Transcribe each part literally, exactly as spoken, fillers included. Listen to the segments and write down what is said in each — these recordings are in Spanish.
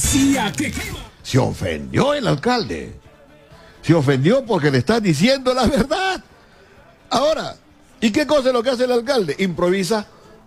policía que quema. Se ofendió el alcalde. Se ofendió porque le está diciendo la verdad. Ahora, ¿y qué cosa es lo que hace el alcalde? Improvisa.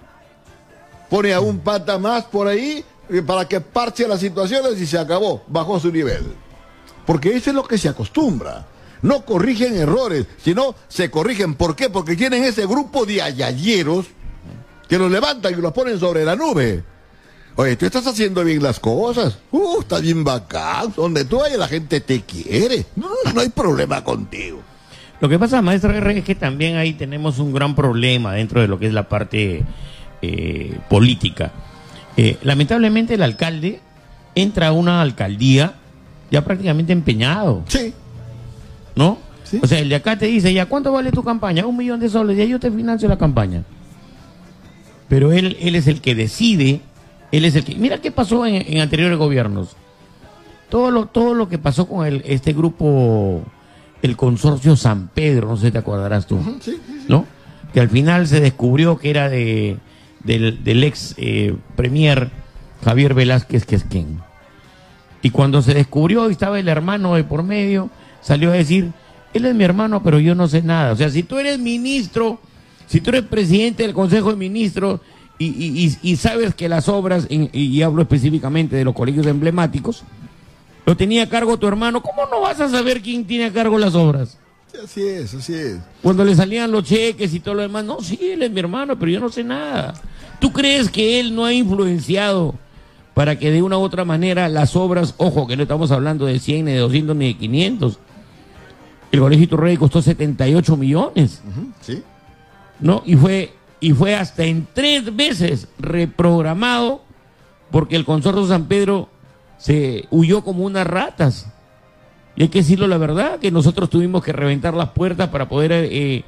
Pone a un pata más por ahí para que parche las situaciones y se acabó. Bajó su nivel. Porque eso es lo que se acostumbra. No corrigen errores, sino se corrigen. ¿Por qué? Porque tienen ese grupo de ayayeros que los levantan y los ponen sobre la nube. Oye, tú estás haciendo bien las cosas. Uh, está bien bacán. Donde tú vayas la gente te quiere. No, no hay problema contigo. Lo que pasa, maestro R, es que también ahí tenemos un gran problema dentro de lo que es la parte eh, política. Eh, lamentablemente el alcalde entra a una alcaldía ya prácticamente empeñado. Sí. ¿No? Sí. O sea, el de acá te dice, ya, ¿cuánto vale tu campaña? Un millón de soles, ya yo te financio la campaña. Pero él, él es el que decide, él es el que... Mira qué pasó en, en anteriores gobiernos. Todo lo, todo lo que pasó con el, este grupo, el consorcio San Pedro, no sé si te acordarás tú, Uh-huh, sí, sí, sí. ¿no? Que al final se descubrió que era de del, del ex eh, premier Javier Velázquez Quesquén. Y cuando se descubrió y estaba el hermano de por medio, salió a decir, él es mi hermano, pero yo no sé nada. O sea, si tú eres ministro, si tú eres presidente del Consejo de Ministros y, y, y, y sabes que las obras, y, y hablo específicamente de los colegios emblemáticos, lo tenía a cargo tu hermano, ¿cómo no vas a saber quién tiene a cargo las obras? Así es, así es. Cuando le salían los cheques y todo lo demás, no, sí, él es mi hermano, pero yo no sé nada. ¿Tú crees que él no ha influenciado para que de una u otra manera las obras, ojo, que no estamos hablando de cien, ni de doscientos, ni de quinientos, el Colegio Iturrey costó setenta y ocho millones, Uh-huh, sí. ¿no? Y fue, y fue hasta en tres veces reprogramado porque el consorcio San Pedro se huyó como unas ratas. Y hay que decirlo la verdad, que nosotros tuvimos que reventar las puertas para poder eh,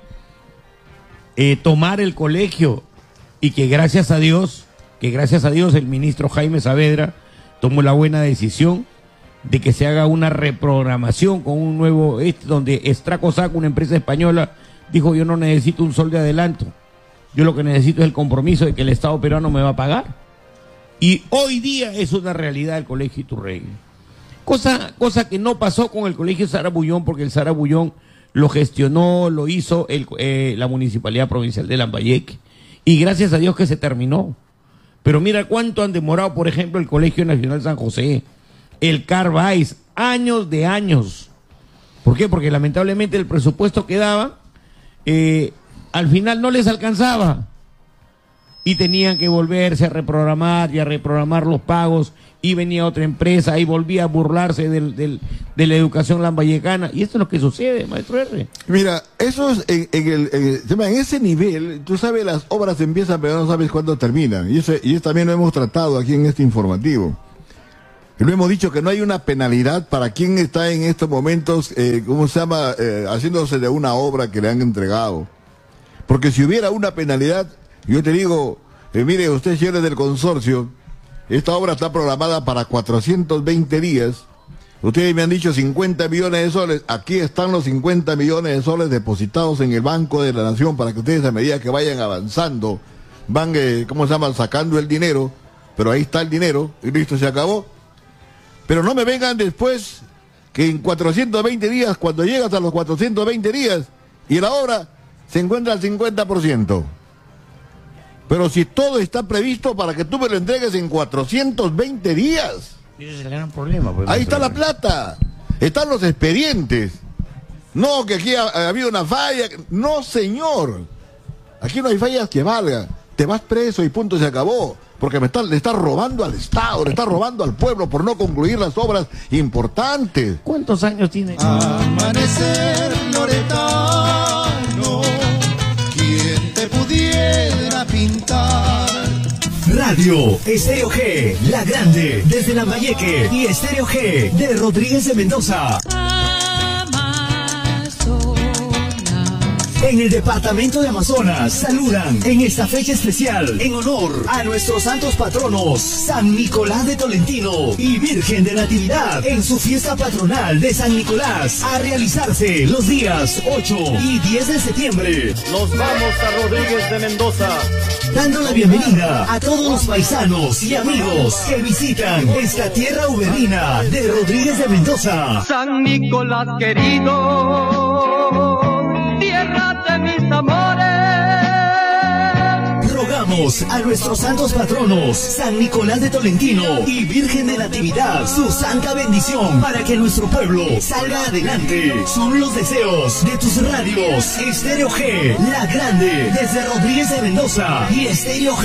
eh, tomar el colegio, y que gracias a Dios, que gracias a Dios el ministro Jaime Saavedra tomó la buena decisión de que se haga una reprogramación con un nuevo, este, donde Estracosac, una empresa española, dijo, yo no necesito un sol de adelanto, yo lo que necesito es el compromiso de que el Estado peruano me va a pagar. Y hoy día es una realidad el Colegio Iturrégui. Cosa, cosa que no pasó con el Colegio Sarabullón, porque el Sarabullón lo gestionó, lo hizo el, eh, la Municipalidad Provincial de Lambayeque, y gracias a Dios que se terminó. Pero mira cuánto han demorado, por ejemplo, el Colegio Nacional San José, el Carvais, años de años. ¿Por qué? Porque lamentablemente el presupuesto que daba, eh, al final no les alcanzaba. Y tenían que volverse a reprogramar y a reprogramar los pagos, y venía otra empresa y volvía a burlarse del, del, de la educación lambayecana. Y esto es lo que sucede, maestro R. Mira, eso es en, en, el, en, el, en ese nivel, tú sabes, las obras empiezan pero no sabes cuándo terminan. Y eso, y eso también lo hemos tratado aquí en este informativo. Y lo hemos dicho que no hay una penalidad para quien está en estos momentos, eh, ¿cómo se llama?, eh, haciéndose de una obra que le han entregado. Porque si hubiera una penalidad, yo te digo, eh, mire, usted, señores del consorcio, esta obra está programada para cuatrocientos veinte días. Ustedes me han dicho cincuenta millones de soles. Aquí están los cincuenta millones de soles depositados en el Banco de la Nación para que ustedes, a medida que vayan avanzando, van, eh, ¿cómo se llama?, sacando el dinero. Pero ahí está el dinero y listo, se acabó. Pero no me vengan después que en cuatrocientos veinte días, cuando llegas a los cuatrocientos veinte días y la obra se encuentra al cincuenta por ciento. Pero si todo está previsto para que tú me lo entregues en cuatrocientos veinte días. Ese es el gran problema. Pues, ahí está la plata. Están los expedientes. No, que aquí ha, ha habido una falla. No, señor. Aquí no hay fallas que valgan. Te vas preso y punto, se acabó. Porque me está, le estás robando al Estado, le estás robando al pueblo por no concluir las obras importantes. ¿Cuántos años tiene? Amanecer loretano, quien te pudiera pintar. Radio Estéreo G, La Grande, desde Lambayeque, y Estéreo G, de Rodríguez de Mendoza. Amazonas. en el departamento de Amazonas saludan en esta fecha especial en honor a nuestros santos patronos San Nicolás de Tolentino y Virgen de Natividad en su fiesta patronal de San Nicolás a realizarse los días ocho y diez de septiembre. Nos vamos a Rodríguez de Mendoza, dando la bienvenida a todos los paisanos y amigos que visitan esta tierra uberrina de Rodríguez de Mendoza. San Nicolás querido, tierra de mis amores. Rogamos a nuestros santos patronos San Nicolás de Tolentino y Virgen de Natividad su santa bendición para que nuestro pueblo salga adelante. Son los deseos de tus radios Estéreo G, La Grande, desde Rodríguez de Mendoza y Estéreo G.